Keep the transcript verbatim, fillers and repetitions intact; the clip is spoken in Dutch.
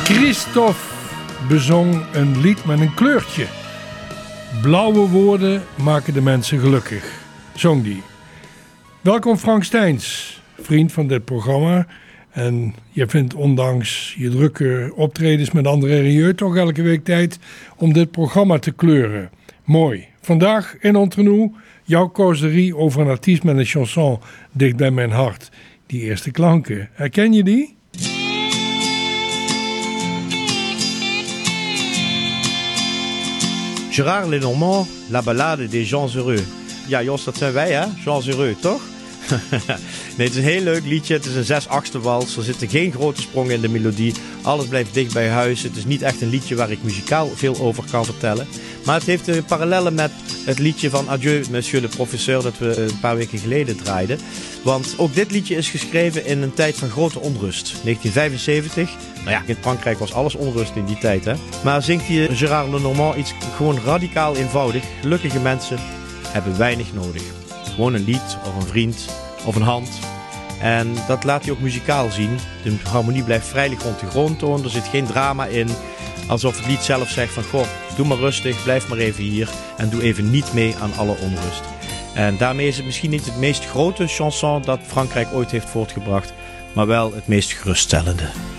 Christophe bezong een lied met een kleurtje. Blauwe woorden maken de mensen gelukkig, zong die. Welkom Frank Steins, vriend van dit programma. En je vindt ondanks je drukke optredens met André Rieu toch elke week tijd om dit programma te kleuren. Mooi. Vandaag in Entre nous jouw causerie over een artiest met een chanson dicht bij mijn hart. Die eerste klanken. Herken je die? Gérard Lenormand, La Ballade des Gens Heureux. Ja, Jos, dat zijn wij, hè? Gens Heureux, toch? Nee, het is een heel leuk liedje. Het is een zes-achtste wals. Er zitten geen grote sprongen in de melodie. Alles blijft dicht bij huis. Het is niet echt een liedje waar ik muzikaal veel over kan vertellen. Maar het heeft uh, parallellen met het liedje van Adieu, Monsieur le Professeur, dat we een paar weken geleden draaiden. Want ook dit liedje is geschreven in een tijd van grote onrust. negentien vijfenzeventig. Nou ja, in Frankrijk was alles onrust in die tijd, hè. Maar zingt hier Gérard Lenormand iets gewoon radicaal eenvoudig. Gelukkige mensen hebben weinig nodig. Gewoon een lied of een vriend of een hand. En dat laat hij ook muzikaal zien. De harmonie blijft vrijelijk rond de grondtoon. Er zit geen drama in. Alsof het lied zelf zegt van goh, doe maar rustig, blijf maar even hier. En doe even niet mee aan alle onrust. En daarmee is het misschien niet het meest grote chanson dat Frankrijk ooit heeft voortgebracht. Maar wel het meest geruststellende.